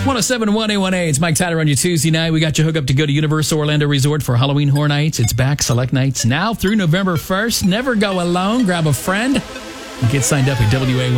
107.1 A1A. It's Mike Tyler on your Tuesday night. We got you hooked up to go to Universal Orlando Resort for Halloween Horror Nights. It's back select nights now through November 1st. Never go alone. Grab a friend and get signed up at WA1.